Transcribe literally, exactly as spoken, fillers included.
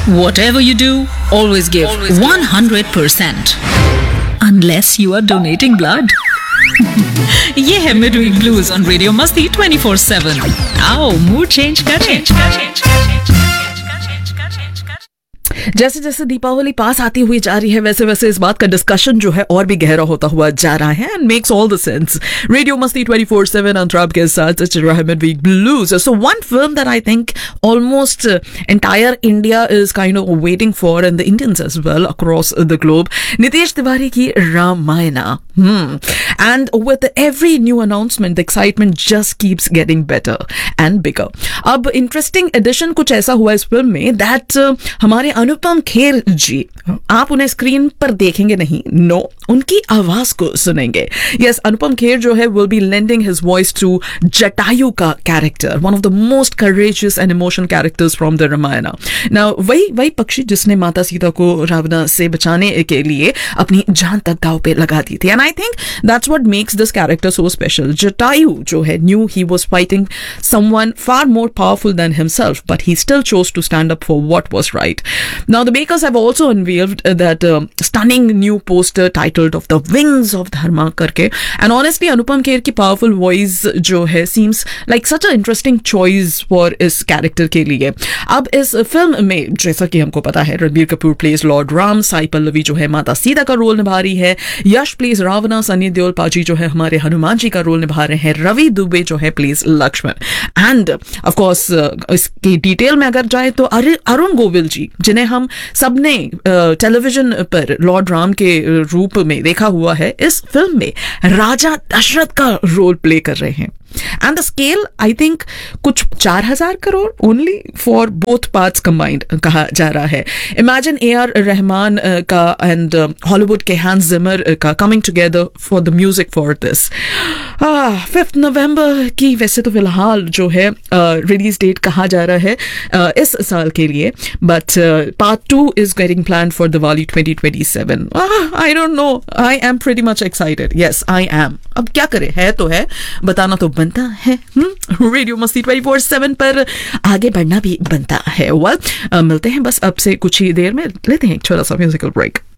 Whatever you do, always give always one hundred percent. Unless you are donating blood. ये है Midweek Blues on Radio Masti twenty-four seven. आओ mood change करें. जैसे जैसे दीपावली पास आती हुई जा रही है वैसे वैसे इस बात का डिस्कशन जो है और भी गहरा होता हुआ जा रहा है and makes all the sense. Radio मस्ती twenty four seven अंतराब के साथ चल रहा है midweek blues. So one film that I think almost entire India is kind of waiting for and the Indians as well across the globe, Nitesh Tiwari की Ramayana. And with every new announcement the excitement just keeps getting better and bigger. अब interesting addition कुछ ऐसा हुआ इस film में that हमारे अनुपम खेर जी, आप उन्हें स्क्रीन पर देखेंगे नहीं, नो no, उनकी आवाज को सुनेंगे. यस, अनुपम खेर जो है will be lending his voice to Jatayu का character, one of the most courageous and emotional characters from the Ramayan. Now वही वही पक्षी जिसने माता सीता को रावण से बचाने के लिए अपनी जान तक दांव पे लगा दी थी. And I think that's what makes this character so special. Jatayu जो है new he was fighting someone far more powerful than himself, but he still chose to stand up for what was right. Now the makers have also unveiled uh, that uh, stunning new poster titled of the Wings of Dharma करके. And honestly Anupam Kher की powerful voice जो है seems like such an interesting choice for इस character के लिए. अब इस film में जैसा कि हमको पता है Ranbir Kapoor plays Lord Ram, Sai Pallavi जो है माता सीता का रोल निभा रही है, यश plays Ravana, सनी देओल पाजी जो है हमारे हनुमान जी का रोल निभा रहे हैं, रवि दुबे जो है plays Lakshman. End of course इसकी डिटेल में अगर जाए तो अरुण गोविल जी जिन्हें हम सबने टेलीविजन पर लॉर्ड राम के रूप में देखा हुआ है, इस फिल्म में राजा दशरथ का रोल प्ले कर रहे हैं. And the scale I think कुछ चार हजार crore only for both parts combined कहा जा रहा है. इमेजिन ए आर रहमान का एंड हॉलीवुड के हैंस जिमर का coming together for the music for this. Fifth नवंबर की वैसे तो फिलहाल जो है रिलीज डेट कहा जा रहा है uh, इस साल के लिए, but part two is getting plan for Diwali twenty twenty-seven. I don't know, I am pretty much excited. Yes I am. अब क्या करें, है तो है, बताना तो बनता है. रेडियो मस्ती twenty four seven पर आगे बढ़ना भी बनता है. वेल well, uh, मिलते हैं बस अब से कुछ ही देर में, लेते हैं एक छोटा सा म्यूजिकल ब्रेक.